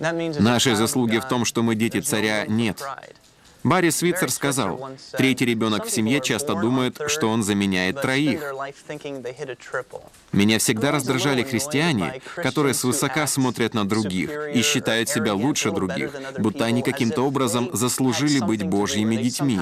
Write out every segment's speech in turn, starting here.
Нашей заслуги в том, что мы дети царя, нет. Барри Свитцер сказал, третий ребенок в семье часто думает, что он заменяет троих. Меня всегда раздражали христиане, которые свысока смотрят на других и считают себя лучше других, будто они каким-то образом заслужили быть Божьими детьми.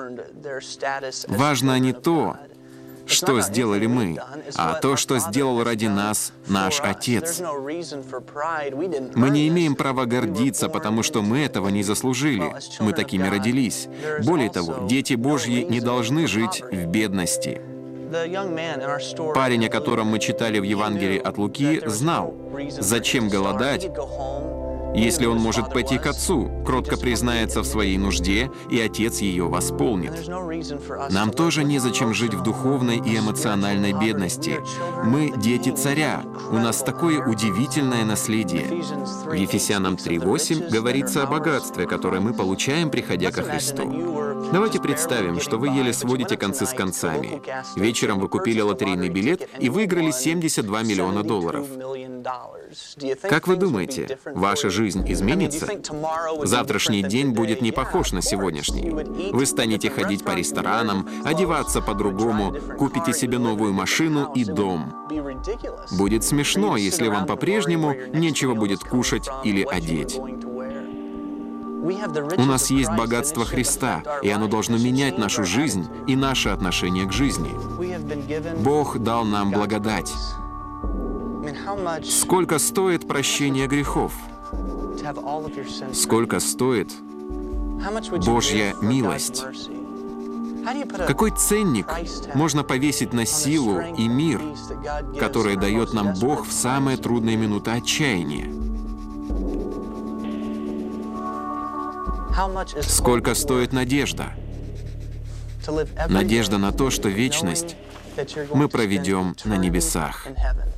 Важно не то, что сделали мы, а то, что сделал ради нас наш Отец. Мы не имеем права гордиться, потому что мы этого не заслужили. Мы такими родились. Более того, дети Божьи не должны жить в бедности. Парень, о котором мы читали в Евангелии от Луки, знал, зачем голодать, если он может пойти к отцу, кротко признается в своей нужде, и отец ее восполнит. Нам тоже незачем жить в духовной и эмоциональной бедности. Мы дети царя, у нас такое удивительное наследие. В Ефесянам 3:8 говорится о богатстве, которое мы получаем, приходя ко Христу. Давайте представим, что вы еле сводите концы с концами. Вечером вы купили лотерейный билет и выиграли $72 миллиона. Как вы думаете, ваша жизнь изменится? Завтрашний день будет не похож на сегодняшний. Вы станете ходить по ресторанам, одеваться по-другому, купите себе новую машину и дом. Будет смешно, если вам по-прежнему нечего будет кушать или одеть. У нас есть богатство Христа, и оно должно менять нашу жизнь и наше отношение к жизни. Бог дал нам благодать. Сколько стоит прощение грехов? Сколько стоит Божья милость? Какой ценник можно повесить на силу и мир, который дает нам Бог в самые трудные минуты отчаяния? Сколько стоит надежда? Надежда на то, что вечность мы проведем на небесах.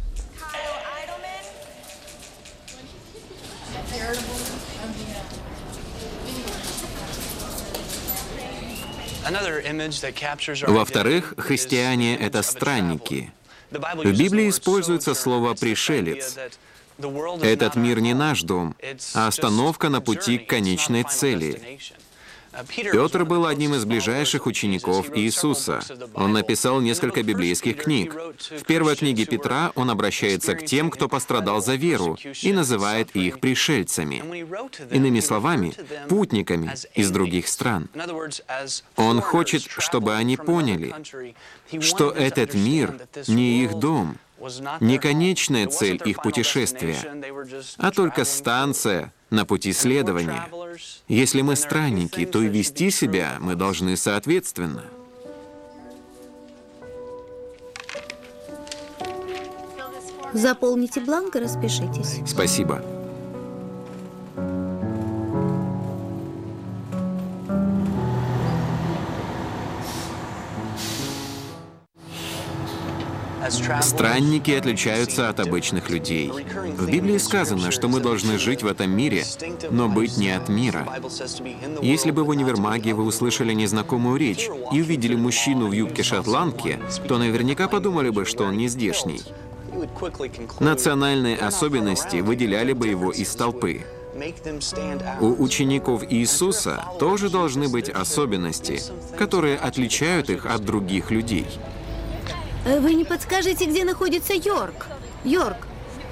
Во-вторых, христиане — это странники. В Библии используется слово «пришелец». Этот мир не наш дом, а остановка на пути к конечной цели. Петр был одним из ближайших учеников Иисуса. Он написал несколько библейских книг. В первой книге Петра он обращается к тем, кто пострадал за веру, и называет их пришельцами. Иными словами, путниками из других стран. Он хочет, чтобы они поняли, что этот мир не их дом, не конечная цель их путешествия, а только станция на пути следования. Если мы странники, то и вести себя мы должны соответственно. Заполните бланк и распишитесь. Спасибо. Странники отличаются от обычных людей. В Библии сказано, что мы должны жить в этом мире, но быть не от мира. Если бы в универмаге вы услышали незнакомую речь и увидели мужчину в юбке-шотландке, то наверняка подумали бы, что он не здешний. Национальные особенности выделяли бы его из толпы. У учеников Иисуса тоже должны быть особенности, которые отличают их от других людей. Вы не подскажете, где находится Йорк? Йорк.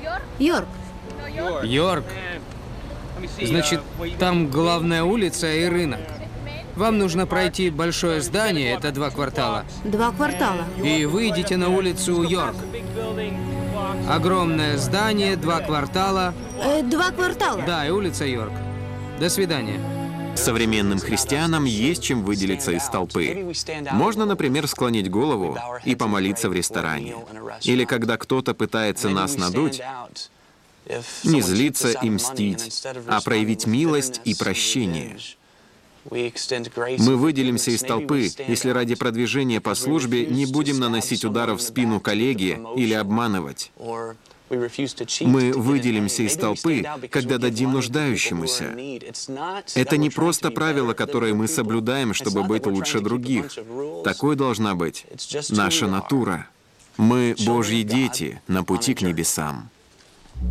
Значит, там главная улица и рынок. Вам нужно пройти большое здание, это 2 квартала. 2 квартала. И выйдете на улицу Йорк. Огромное здание, 2 квартала. 2 квартала? Да, и улица Йорк. До свидания. Современным христианам есть чем выделиться из толпы. Можно, например, склонить голову и помолиться в ресторане. Или когда кто-то пытается нас надуть, не злиться и мстить, а проявить милость и прощение. Мы выделимся из толпы, если ради продвижения по службе не будем наносить ударов в спину коллеге или обманывать. Мы выделимся из толпы, когда дадим нуждающемуся. Это не просто правило, которое мы соблюдаем, чтобы быть лучше других. Такой должна быть наша натура. Мы Божьи дети на пути к небесам.